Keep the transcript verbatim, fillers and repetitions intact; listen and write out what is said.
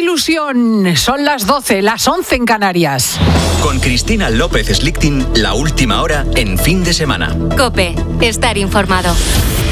ilusión! Son las doce, las once en Canarias. Con Cristina López Slichting, la última hora en fin de semana. COPE, estar informado.